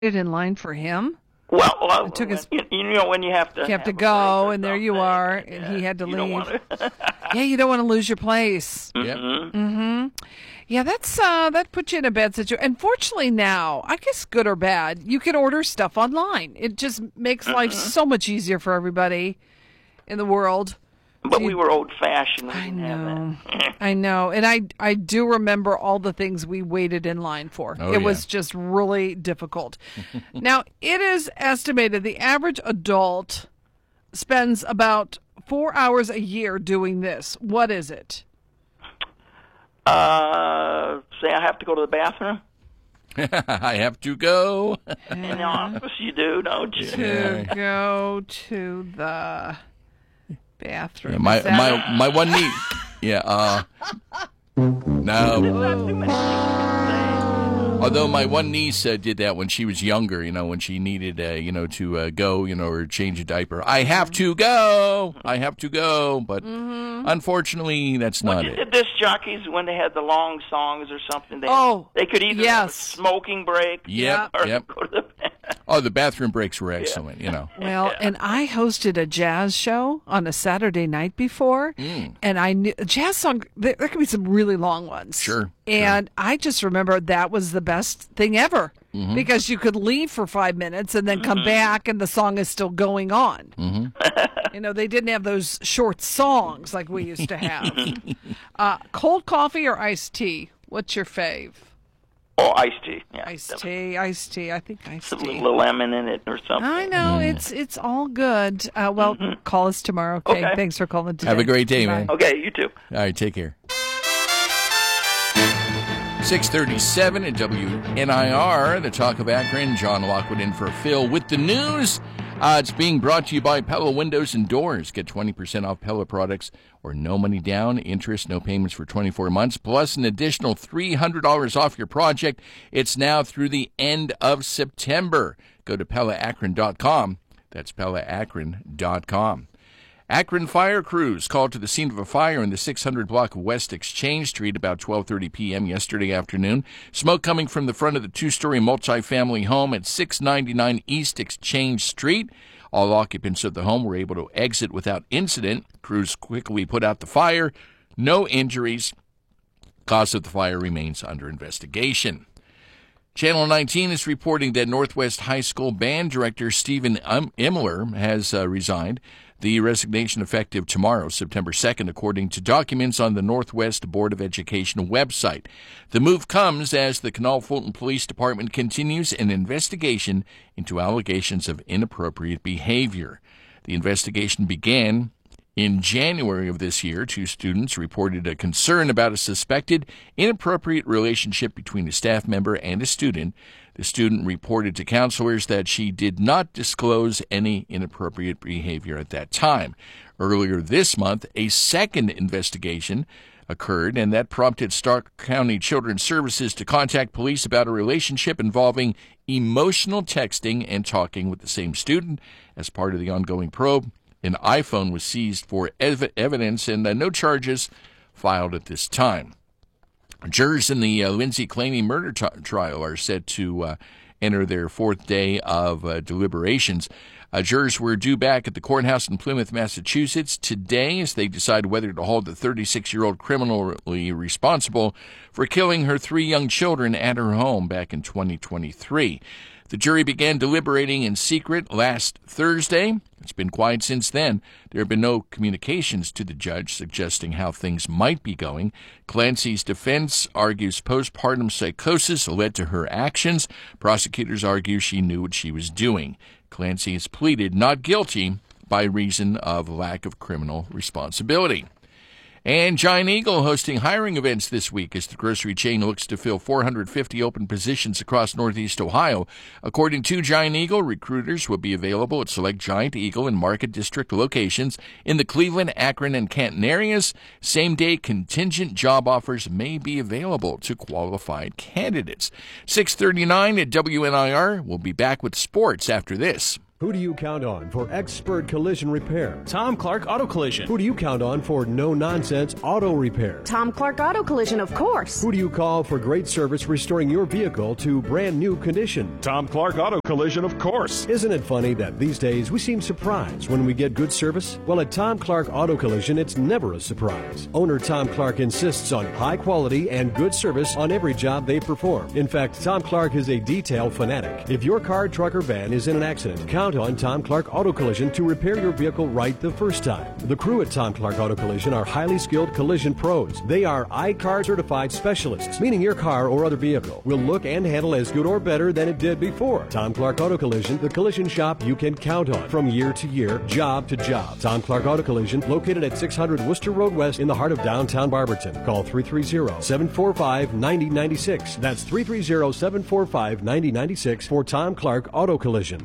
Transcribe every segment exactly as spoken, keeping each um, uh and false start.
in line for him? Well, well It took when, his, you, you know when you have to you have, have to a go, break or and there you something, are, and, and uh, he had to you don't leave. want to. Yeah, you don't want to lose your place. Yep. Mm-hmm. Yeah, that's uh, that puts you in a bad situation. Unfortunately, now, I guess good or bad, you can order stuff online. It just makes life so much easier for everybody in the world. But You- we were old-fashioned. We I didn't have know, that. I know, and I I do remember all the things we waited in line for. Oh, it yeah. was just really difficult. Now, it is estimated the average adult spends about four hours a year doing this. What is it? Uh, say I have to go to the bathroom. I have to go. In the office, you do, don't you? To Yeah. go to the bathroom. Yeah, my Is that- my my one niece. Yeah. Uh, no. Not too many things to say. Although my one niece uh, did that when she was younger, you know, when she needed, uh, you know, to uh, go, you know, or change a diaper. I have to go. I have to go. But unfortunately, that's What not you it. did disc jockeys when they had the long songs or something? They, Oh, they could either have a yes. smoking break Yep, or yep. go to the bathroom. Oh, the bathroom breaks were excellent, you know. Well, and I hosted a jazz show on a Saturday night before, Mm. and I knew a jazz song. There, there can be some really long ones. Sure, And I just remember that was the best thing ever Mm-hmm. because you could leave for five minutes and then come back, and the song is still going on. Mm-hmm. You know, they didn't have those short songs like we used to have. uh, cold coffee or iced tea? What's your fave? Oh, iced tea. Yeah, Iced tea, iced tea. I think iced a tea. little lemon in it or something. I know it's it's all good. Uh, well, call us tomorrow. Okay? Okay. Thanks for calling today. Have a great day, Bye. man. Okay, you too. All right, take care. six thirty-seven at W N I R, the Talk of Akron. John Lockwood in for Phil with the news. Uh, it's being brought to you by Pella Windows and Doors. Get twenty percent off Pella products or no money down, interest, no payments for twenty-four months, plus an additional three hundred dollars off your project. It's now through the end of September. Go to Pella Akron dot com. That's Pella Akron dot com. Akron fire crews called to the scene of a fire in the six hundred block of West Exchange Street about twelve thirty p.m. yesterday afternoon. Smoke coming from the front of the two-story multifamily home at six ninety-nine East Exchange Street. All occupants of the home were able to exit without incident. Crews quickly put out the fire. No injuries. Cause of the fire remains under investigation. Channel nineteen is reporting that Northwest High School band director Stephen Imler has uh, resigned. The resignation effective tomorrow, September second, according to documents on the Northwest Board of Education website. The move comes as the Canal Fulton Police Department continues an investigation into allegations of inappropriate behavior. The investigation began in January of this year. Two students reported a concern about a suspected inappropriate relationship between a staff member and a student. The student reported to counselors that she did not disclose any inappropriate behavior at that time. Earlier this month, a second investigation occurred, and that prompted Stark County Children's Services to contact police about a relationship involving emotional texting and talking with the same student. As part of the ongoing probe, an iPhone was seized for ev- evidence, and uh, no charges filed at this time. Jurors in the uh, Lindsay Claney murder t- trial are set to uh, enter their fourth day of uh, deliberations. Uh, jurors were due back at the courthouse in Plymouth, Massachusetts today as they decide whether to hold the thirty-six-year-old criminally responsible for killing her three young children at her home back in twenty twenty-three. The jury began deliberating in secret last Thursday. It's been quiet since then. There have been no communications to the judge suggesting how things might be going. Clancy's defense argues postpartum psychosis led to her actions. Prosecutors argue she knew what she was doing. Clancy has pleaded not guilty by reason of lack of criminal responsibility. And Giant Eagle hosting hiring events this week as the grocery chain looks to fill four hundred fifty open positions across Northeast Ohio. According to Giant Eagle, recruiters will be available at select Giant Eagle and Market District locations in the Cleveland, Akron, and Canton areas. Same-day contingent job offers may be available to qualified candidates. six thirty-nine at W N I R. We'll be back with sports after this. Who do you count on for expert collision repair? Tom Clark Auto Collision. Who do you count on for no-nonsense auto repair? Tom Clark Auto Collision, of course. Who do you call for great service restoring your vehicle to brand new condition? Tom Clark Auto Collision, of course. Isn't it funny that these days we seem surprised when we get good service? Well, at Tom Clark Auto Collision, it's never a surprise. Owner Tom Clark insists on high quality and good service on every job they perform. In fact, Tom Clark is a detail fanatic. If your car, truck, or van is in an accident, count on Tom Clark Auto Collision to repair your vehicle right the first time. The crew at Tom Clark Auto Collision are highly skilled collision pros. They are I C A R certified specialists, meaning your car or other vehicle will look and handle as good or better than it did before. Tom Clark Auto Collision, the collision shop you can count on from year to year, job to job. Tom Clark Auto Collision, located at six hundred Worcester Road West in the heart of downtown Barberton. Call three three zero, seven four five, nine zero nine six. That's three three zero, seven four five, nine zero nine six for Tom Clark Auto Collision.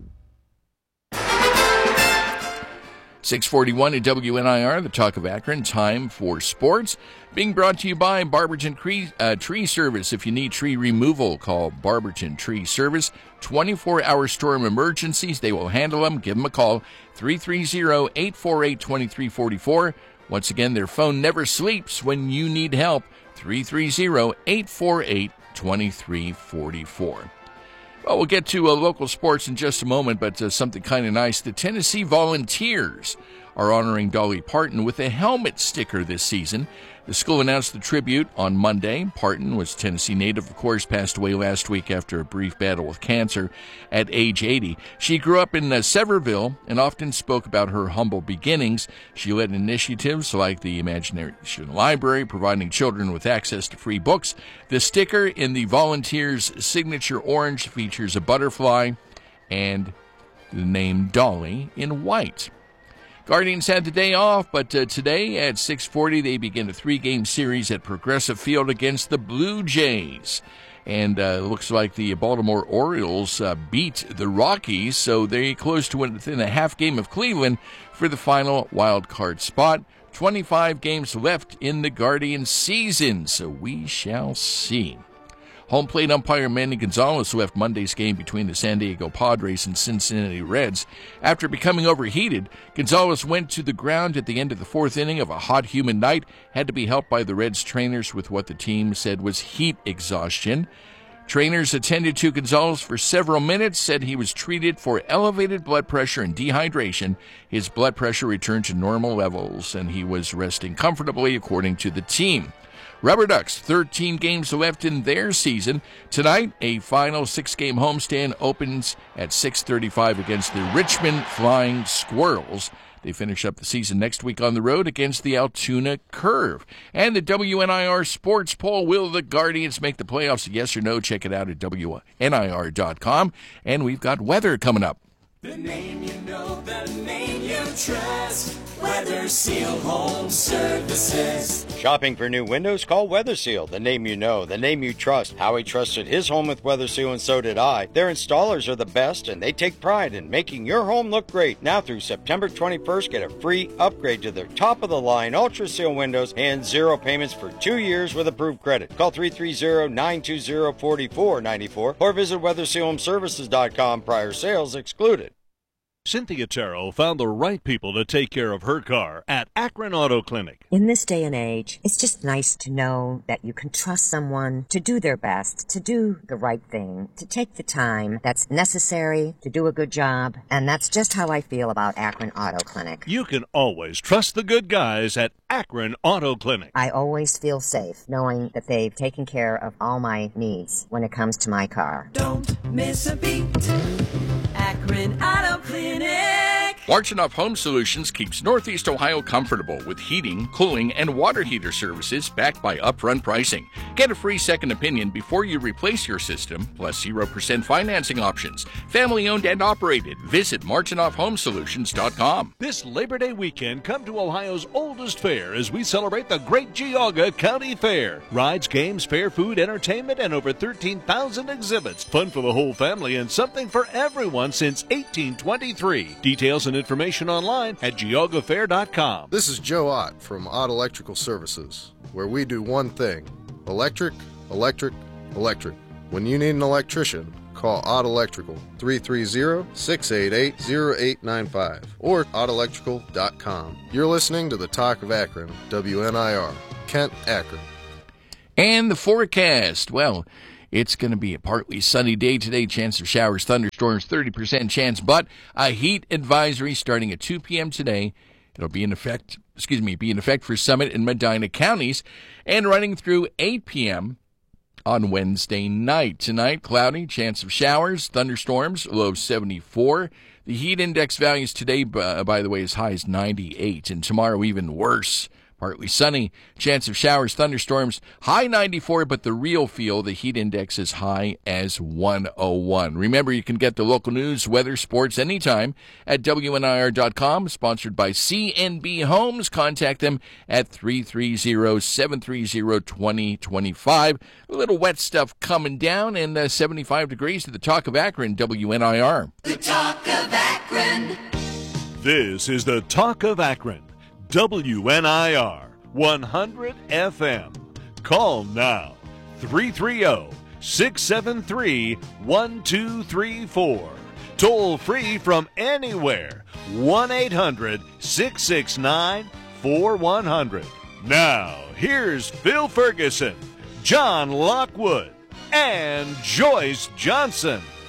six forty-one at W N I R, the Talk of Akron. Time for sports. Being brought to you by Barberton Tree, uh, Tree Service. If you need tree removal, call Barberton Tree Service. twenty-four hour storm emergencies. They will handle them. Give them a call. three three zero, eight four eight, two three four four. Once again, their phone never sleeps when you need help. three three zero, eight four eight, two three four four. Well, we'll get to uh, local sports in just a moment, but uh, something kind of nice. The Tennessee Volunteers are honoring Dolly Parton with a helmet sticker this season. The school announced the tribute on Monday. Parton was a Tennessee native, of course, passed away last week after a brief battle with cancer at age eighty. She grew up in uh, Sevierville and often spoke about her humble beginnings. She led initiatives like the Imagination Library, providing children with access to free books. The sticker in the Volunteers' signature orange features a butterfly and the name Dolly in white. Guardians had the day off, but uh, today at six forty they begin a three-game series at Progressive Field against the Blue Jays. And uh, looks like the Baltimore Orioles uh, beat the Rockies, so they're close to within a half game of Cleveland for the final wild card spot. twenty-five games left in the Guardians season, so we shall see. Home plate umpire Manny Gonzalez left Monday's game between the San Diego Padres and Cincinnati Reds. After becoming overheated, Gonzalez went to the ground at the end of the fourth inning of a hot, humid night, had to be helped by the Reds trainers with what the team said was heat exhaustion. Trainers attended to Gonzalez for several minutes, said he was treated for elevated blood pressure and dehydration. His blood pressure returned to normal levels, and he was resting comfortably, according to the team. Rubber Ducks, thirteen games left in their season. Tonight, a final six-game homestand opens at six thirty-five against the Richmond Flying Squirrels. They finish up the season next week on the road against the Altoona Curve. And the W N I R Sports Poll, will the Guardians make the playoffs? Yes or no? Check it out at W N I R dot com. And we've got weather coming up. The name you know, the name you trust. Weather Seal Home Services. Shopping for new windows? Call Weather Seal. The name you know, the name you trust. Howie trusted his home with Weather Seal, and so did I. Their installers are the best, and they take pride in making your home look great. Now through September twenty-first, get a free upgrade to their top-of-the-line Ultra Seal windows and zero payments for two years with approved credit. Call three three zero, nine two zero, four four nine four or visit weather seal home services dot com. Prior sales excluded. Cynthia Terrell found the right people to take care of her car at Akron Auto Clinic. In this day and age, it's just nice to know that you can trust someone to do their best, to do the right thing, to take the time that's necessary to do a good job. And that's just how I feel about Akron Auto Clinic. You can always trust the good guys at Akron Auto Clinic. I always feel safe knowing that they've taken care of all my needs when it comes to my car. Don't miss a beat. Akron Auto Clinic. Larchenough Home Solutions keeps Northeast Ohio comfortable with heating, cooling, and water heater services backed by upfront pricing. Get a free second opinion before you replace your system, plus zero percent financing options. Family owned and operated. Visit marchenoff home solutions dot com. This Labor Day weekend, come to Ohio's oldest fair as we celebrate the Great Geauga County Fair. Rides, games, fair food, entertainment, and over thirteen thousand exhibits. Fun for the whole family and something for everyone since eighteen twenty-three. Details and information online at geauga fair dot com. This is Joe Ott from Ott Electrical Services, where we do one thing: electric, electric, electric. When you need an electrician, call Odd Electrical, three three zero, six eight eight, zero eight nine five, or odd electrical dot com. You're listening to the Talk of Akron, W N I R, Kent, Akron. And the forecast, well, it's going to be a partly sunny day today. Chance of showers, thunderstorms, thirty percent chance, but a heat advisory starting at two p.m. today. It'll be in effect, excuse me, be in effect for Summit and Medina counties and running through eight p.m. on Wednesday night. Tonight, cloudy, chance of showers, thunderstorms, low seventy-four. The heat index values today, by the way, as high as ninety-eight, and tomorrow even worse. Partly sunny, chance of showers, thunderstorms, high ninety-four, but the real feel, the heat index is high as one oh one. Remember, you can get the local news, weather, sports anytime at W N I R dot com, sponsored by C N B Homes. Contact them at three three zero, seven three zero, two zero two five. A little wet stuff coming down, and uh, seventy-five degrees to the Talk of Akron, W N I R. The Talk of Akron. This is the Talk of Akron. W N I R one hundred F M. Call now three three zero, six seven three, one two three four. Toll free from anywhere one eight hundred, six six nine, four one zero zero. Now, here's Phil Ferguson, John Lockwood, and Joyce Johnson.